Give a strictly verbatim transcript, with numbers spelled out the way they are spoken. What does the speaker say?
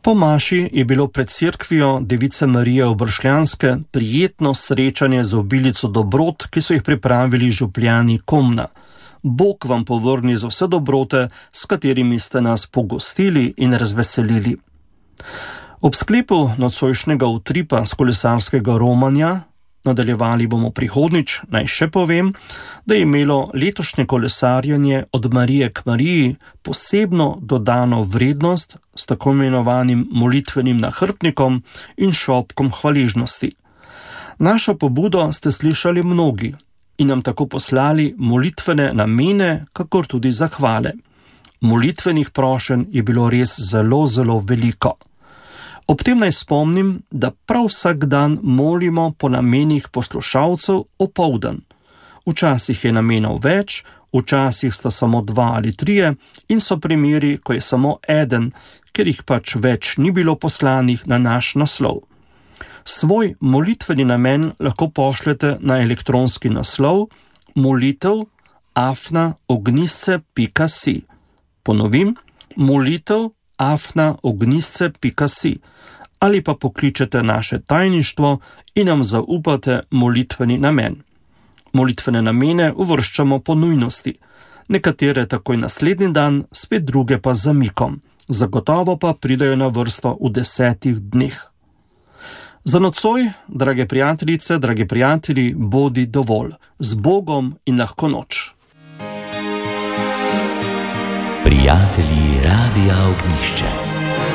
Po maši je bilo pred cerkvijo Device Marije Obršljanske prijetno srečanje z obilico dobrot, ki so jih pripravili župljani Komna. Bog vam povrni za vse dobrote, s katerimi ste nas pogostili in razveselili. Ob sklepu nocojšnjega utripa s kolesarskega romanja, nadaljevali bomo prihodnič, naj še povem, da je imelo letošnje kolesarjenje od Marije k Mariji posebno dodano vrednost s tako imenovanim molitvenim nahrbtnikom in šopkom hvaležnosti. Našo pobudo ste slišali mnogi in nam tako poslali molitvene namene, kakor tudi zahvale. Molitvenih prošenj je bilo res zelo, zelo veliko. Ob tem naj spomnim, da prav vsak dan molimo po namenih poslušalcev opoldan. Včasih je namenov več, včasih sta samo dva ali trije in so primeri, ko je samo eden, ker jih pač več ni bilo poslanih na naš naslov. Svoj molitveni namen lahko pošljete na elektronski naslov molitev afna ognjisce pika si. Ponovim, molitev afna ognjisce pika si. Ali pa pokličete naše tajništvo in nam zaupate molitveni namen. Molitvene namene uvrščamo po nujnosti. Nekatere takoj naslednji dan, spet druge pa z zamikom. Zagotovo pa pridejo na vrsto v desetih dneh. Za nocoj, drage prijateljice, dragi prijatelji, bodi dovolj. Z Bogom in lahko noč. Prijatelji Radia Ognjišče.